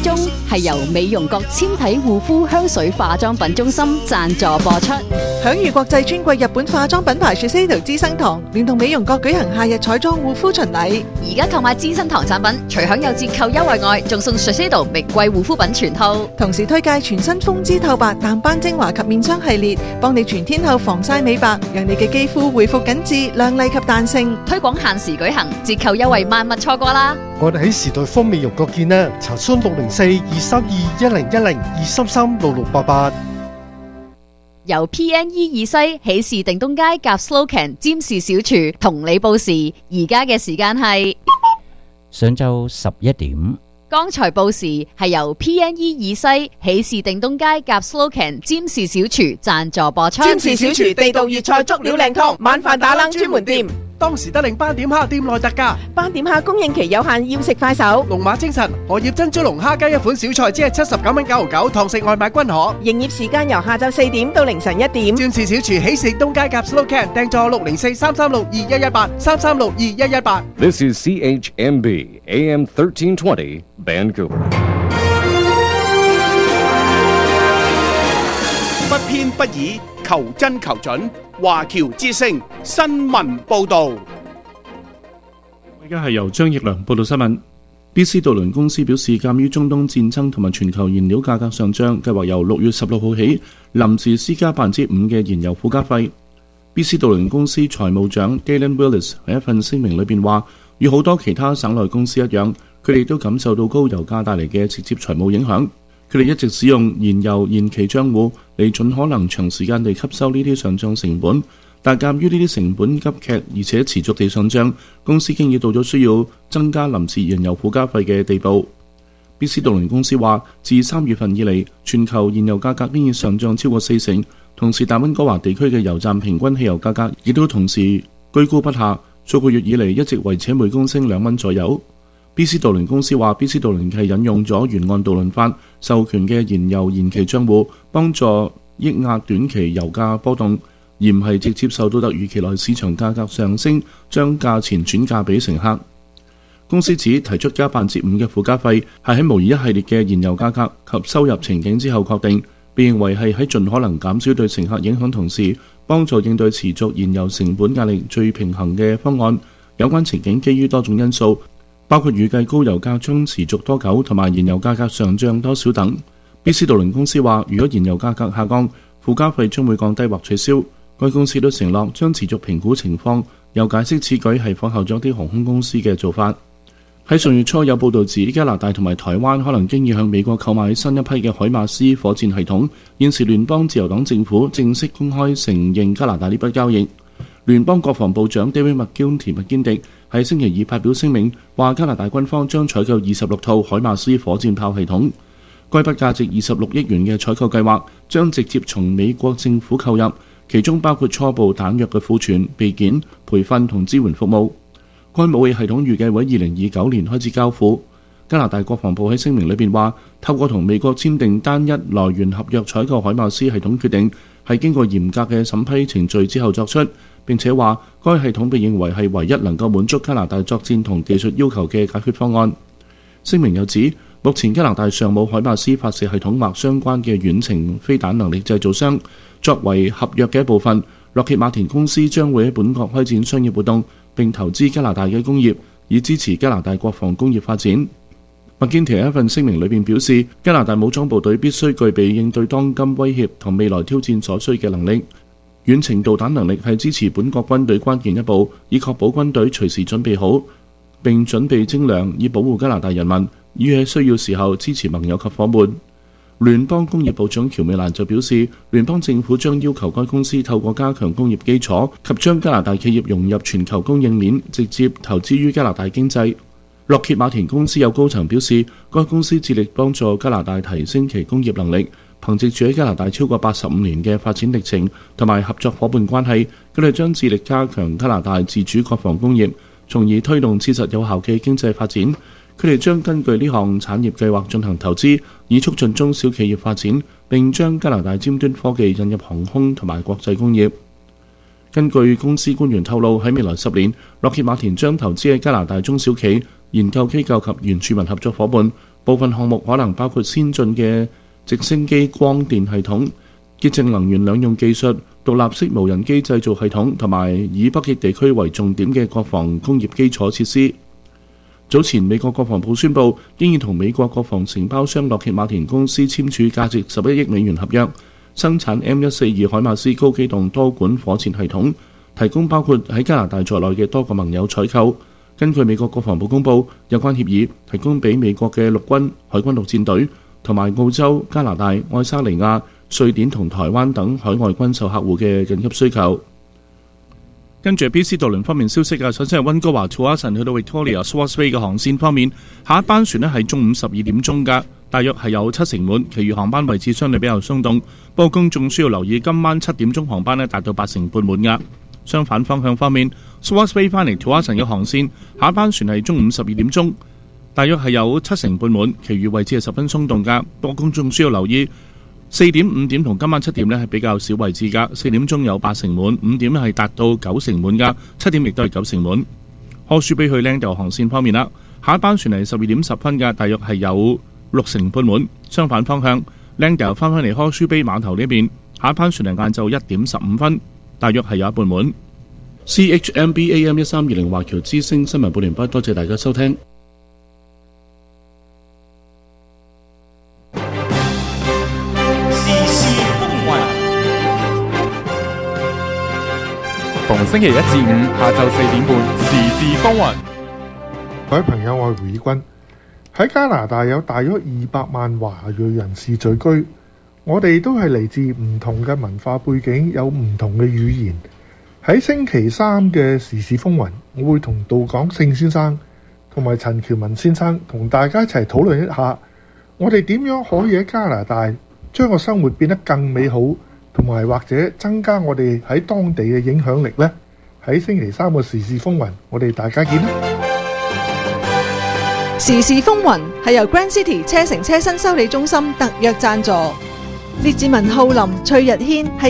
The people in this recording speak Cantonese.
中係由美容國纖體護膚香水化妝品中心贊助播出。 享譽國際專櫃日本化妝品牌 Shiseido 資生堂聯同美容國舉行夏日彩妝護膚巡禮。 而家購買資生堂產品，除享有折扣優惠外，仲送 Shiseido 名貴護膚品全套。 同時推介全新豐姿透白淡斑精華及面霜系列，幫你全天候防曬美白，讓你嘅肌膚恢復緊緻、亮麗及彈性。 推廣限時舉行，折扣優惠萬勿錯過啦！ 我哋喺時代豐美容國見啦，查詢604-232-1010-233-6688。 由 PNE 二西喜事定東街夾 Slocan 占士小廚同你報時，而家嘅時間係上晝11點。 剛才報時係由 PNE 二西喜事定東街夾 Slocan 占士小廚贊助播出。 占士小廚地道粵菜足料靚湯，晚飯打冷專門店。 當時得令斑點蝦店內特價， 斑點蝦供應期有限，要食快手。 龍馬精神荷葉珍珠龍蝦雞一款小菜只係79蚊9毫9，堂食外賣均可。 營業時間由下晝4點到凌晨1點。 占士小廚喜事東街夾 Slocan 訂座604-336-2118 This is CHMB AM 1320 Vancouver。 不偏不倚，求真求準。華僑之聲新聞報導。 而家係由張奕良報道新聞。BC 渡輪公司表示，鑑於中東戰爭同埋全球燃料價格上漲，計劃由6月16號起臨時施加5%嘅燃油附加費。BC 渡輪公司財務長 Galen Willis 喺一份聲明裏邊話，與好多其他省內公司一樣，佢哋都感受到高油價帶嚟嘅直接財務影響。佢哋一直使用燃油延期帳戶嚟盡可能長時間地吸收呢啲上漲成本，但鑑於呢啲成本急劇而且持續地上漲，公司經已到咗需要增加臨時燃油附加費嘅地步。BC 渡輪公司話，自3月份以嚟，全球燃油價格已經上漲超過40%，同時大溫哥華地區嘅油站平均汽油價格亦都同時居高不下，數個月以嚟一直維持每公升2蚊左右。BC 渡輪公司話 ，BC 渡輪係引用咗沿岸渡輪法授權嘅燃油延期帳戶，幫助抑壓短期油價波動，而唔係直接受到突如其來市場價格上升，將價錢轉嫁俾乘客。公司指提出加5%嘅附加費係喺模擬一系列嘅燃油價格及收入情景之後確定，被認為係喺盡可能減少對乘客影響同時，幫助應對持續燃油成本壓力最平衡嘅方案。有關情景基於多種因素，包括預計高油價將持續多久同埋燃油價格上漲多少等。BC 渡輪公司話，如果燃油價格下降，附加費將會降低或取消。該公司都承諾將持續評估情況，又解釋此舉係仿效咗啲航空公司嘅做法。喺上月初有報導指，加拿大同埋台灣可能經已向美國購買新一批嘅海馬斯火箭系統。現時聯邦自由黨政府正式公開承認加拿大呢筆交易。聯邦國防部長 David McGuinty 麥堅迪喺星期二發表聲明，話加拿大軍方將採購26套海馬斯火箭炮系統。該筆價值26億元嘅採購計劃將直接從美國政府購入，其中包括初步彈藥嘅庫存、備件、培訓同支援服務。該武器系統預計喺2029年開始交付。加拿大國防部喺聲明裏邊話，透過同美國簽訂單一來源合約採購海馬斯系統決定，係經過嚴格嘅審批程序之後作出，並且話該系統被認為係唯一能夠滿足加拿大作戰同技術要求嘅解決方案。聲明又指，目前加拿大尚冇海馬斯發射系統或相關嘅遠程飛彈能力製造商。作為合約嘅一部分，洛歇馬田公司將會喺本國開展商業活動，並投資加拿大嘅工業，以支持加拿大國防工業發展。麥堅提喺一份聲明裏邊表示，加拿大武裝部隊必須具備應對當今威脅同未來挑戰所需嘅能力。遠程導彈能力係支持本國軍隊關鍵一步，以確保軍隊隨時準備好，並準備精良，以保護加拿大人民，以喺需要時候支持盟友及夥伴。聯邦工業部長喬美蘭就表示，聯邦政府將要求該公司透過加強工業基礎及將加拿大企業融入全球供應鏈，直接投資於加拿大經濟。洛歇馬田公司有高層表示，該公司致力幫助加拿大提升其工業能力，憑藉住喺加拿大超過85年嘅發展歷程同埋合作伙伴關係，佢哋將致力加強加拿大自主國防工業，從而推動切實有效嘅經濟發展。佢哋將根據呢項產業計劃進行投資，以促進中小企業發展，並將加拿大尖端科技引入航空同埋國際工業。根據公司官員透露，喺未來10年，洛歇馬田將投資喺加拿大中小企、研究機構及原住民合作伙伴， 部分項目可能包括先進嘅直升機光電系統、潔淨能源兩用技術、獨立式無人機製造系統同埋以北極地區為重點嘅國防工業基礎設施。早前美國國防部宣布，已同美國國防承包商洛克馬田公司簽署價值11億美元合約，生產 M142海馬斯高機動多管火箭系統，提供包括喺加拿大在內嘅多個盟友採購。根據美國國防部公佈，有關協議提供俾美國嘅陸軍、海軍陸戰隊同埋澳洲、加拿大、愛沙尼亞、瑞典同台灣等海外軍售客戶嘅緊急需求。跟住 BC 渡輪方面消息啊，首先係溫哥華 Tsawwassen 去到 Victoria Swartz Bay 嘅航線方面，下一班船呢係中午12點鐘㗎，大約係有70%滿，其餘航班位置相對比較鬆動。不過公眾需要留意今晚7點鐘航班呢達到80%半滿額。相反方向方面 ，Swartz Bay 翻嚟 Tsawwassen 嘅航線，下一班船係中午12點鐘，大約係有70%半滿，其餘位置係十分鬆動㗎。不過公眾需要留意4點、5點同今晚7點呢係比較少位置㗎。4點鐘有80%滿，5點係達到90%滿㗎，7點亦都係90%滿。柯舒比去 Langdale 航線方面啦，下一班船係12點10分㗎，大約係有60%半滿。相反方向 Langdale 翻嚟柯舒比碼頭呢邊，下一班船係晏晝1點15分，大約係有一半滿。CHMB AM 1320華僑之聲新聞報完畢，多謝大家收聽。 逢星期1至5下晝4點半，時事風雲。 各位朋友，我係胡以軍。喺加拿大有大約200萬華裔人士聚居，我哋都係嚟自唔同嘅文化背景，有唔同嘅語言。喺星期3嘅時事風雲，我會同杜港勝先生同埋陳喬文先生同大家一齊討論一下，我哋點樣可以喺加拿大將個生活變得更美好，同埋或者增加我哋喺當地嘅影響力呢？喺星期3嘅時事風雲，我哋大家見啦！ 時事風雲係由 Grand City 車城車新修理中心特約贊助，列治文浩林、崔日軒係